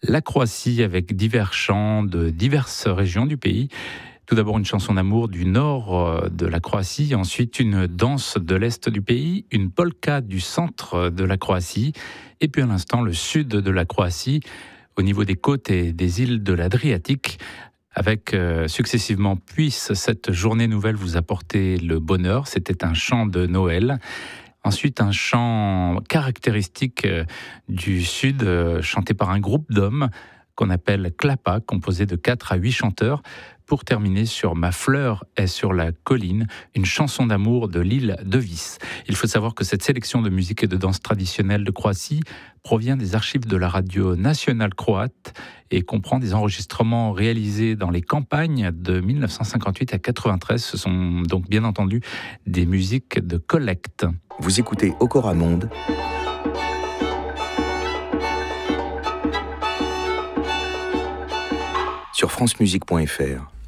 la Croatie avec divers chants de diverses régions du pays. Tout d'abord une chanson d'amour du nord de la Croatie, ensuite une danse de l'est du pays, une polka du centre de la Croatie, et puis à l'instant le sud de la Croatie, au niveau des côtes et des îles de l'Adriatique, avec successivement « Puisse cette journée nouvelle vous apporter le bonheur ». C'était un chant de Noël. Ensuite, un chant caractéristique du Sud, chanté par un groupe d'hommes qu'on appelle Klapa, composé de 4 à 8 chanteurs, pour terminer sur Ma fleur est sur la colline, une chanson d'amour de l'île de Vis. Il faut savoir que cette sélection de musique et de danse traditionnelle de Croatie provient des archives de la radio nationale croate et comprend des enregistrements réalisés dans les campagnes de 1958 à 93. Ce sont donc bien entendu des musiques de collecte. Vous écoutez Okora Monde sur francemusique.fr.